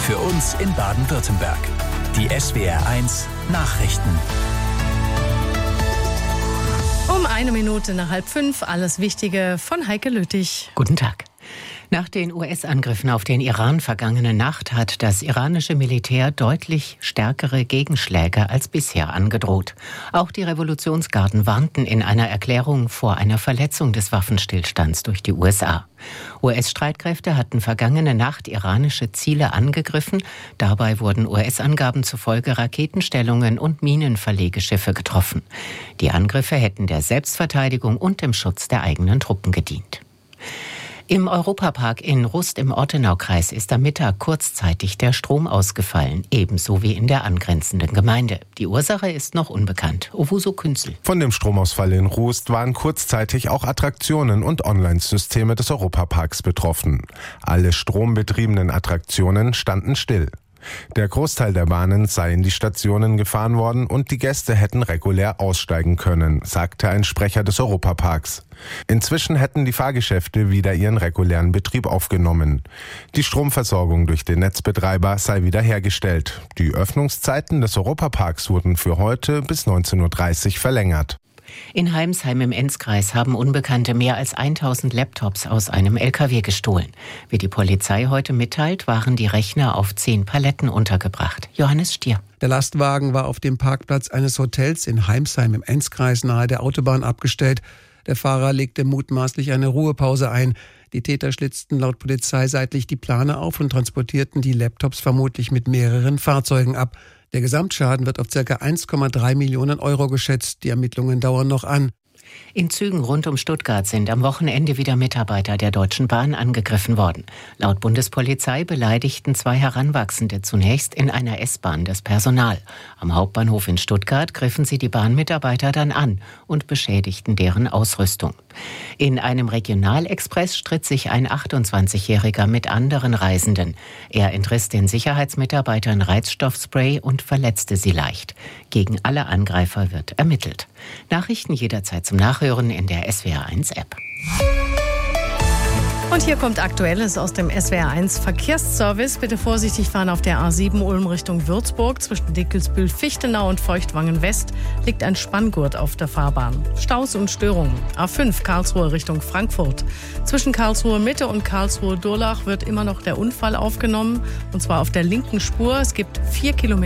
für uns in Baden-Württemberg. Die SWR1 Nachrichten. Um 4:01, alles Wichtige von Heike Lüttich. Guten Tag. Nach den US-Angriffen auf den Iran vergangene Nacht hat das iranische Militär deutlich stärkere Gegenschläge als bisher angedroht. Auch die Revolutionsgarden warnten in einer Erklärung vor einer Verletzung des Waffenstillstands durch die USA. US-Streitkräfte hatten vergangene Nacht iranische Ziele angegriffen. Dabei wurden US-Angaben zufolge Raketenstellungen und Minenverlegeschiffe getroffen. Die Angriffe hätten der Selbstverteidigung und dem Schutz der eigenen Truppen gedient. Im Europapark in Rust im Ortenaukreis ist am Mittag kurzzeitig der Strom ausgefallen, ebenso wie in der angrenzenden Gemeinde. Die Ursache ist noch unbekannt. Owusu Künzel. Von dem Stromausfall in Rust waren kurzzeitig auch Attraktionen und Online-Systeme des Europaparks betroffen. Alle strombetriebenen Attraktionen standen still. Der Großteil der Bahnen sei in die Stationen gefahren worden und die Gäste hätten regulär aussteigen können, sagte ein Sprecher des Europaparks. Inzwischen hätten die Fahrgeschäfte wieder ihren regulären Betrieb aufgenommen. Die Stromversorgung durch den Netzbetreiber sei wiederhergestellt. Die Öffnungszeiten des Europaparks wurden für heute bis 19:30 Uhr verlängert. In Heimsheim im Enzkreis haben Unbekannte mehr als 1000 Laptops aus einem LKW gestohlen. Wie die Polizei heute mitteilt, waren die Rechner auf 10 Paletten untergebracht. Johannes Stier. Der Lastwagen war auf dem Parkplatz eines Hotels in Heimsheim im Enzkreis nahe der Autobahn abgestellt. Der Fahrer legte mutmaßlich eine Ruhepause ein. Die Täter schlitzten laut Polizei seitlich die Plane auf und transportierten die Laptops vermutlich mit mehreren Fahrzeugen ab. Der Gesamtschaden wird auf ca. 1,3 Millionen Euro geschätzt. Die Ermittlungen dauern noch an. In Zügen rund um Stuttgart sind am Wochenende wieder Mitarbeiter der Deutschen Bahn angegriffen worden. Laut Bundespolizei beleidigten 2 Heranwachsende zunächst in einer S-Bahn das Personal. Am Hauptbahnhof in Stuttgart griffen sie die Bahnmitarbeiter dann an und beschädigten deren Ausrüstung. In einem Regionalexpress stritt sich ein 28-Jähriger mit anderen Reisenden. Er entriss den Sicherheitsmitarbeitern Reizstoffspray und verletzte sie leicht. Gegen alle Angreifer wird ermittelt. Nachrichten jederzeit zum Nachhören in der SWR1-App. Und hier kommt Aktuelles aus dem SWR1 Verkehrsservice. Bitte vorsichtig fahren auf der A7 Ulm Richtung Würzburg. Zwischen Dickelsbühl, Fichtenau und Feuchtwangen West liegt ein Spanngurt auf der Fahrbahn. Staus und Störungen. A5 Karlsruhe Richtung Frankfurt. Zwischen Karlsruhe Mitte und Karlsruhe Durlach wird immer noch der Unfall aufgenommen. Und zwar auf der linken Spur. Es gibt 4 Kilometer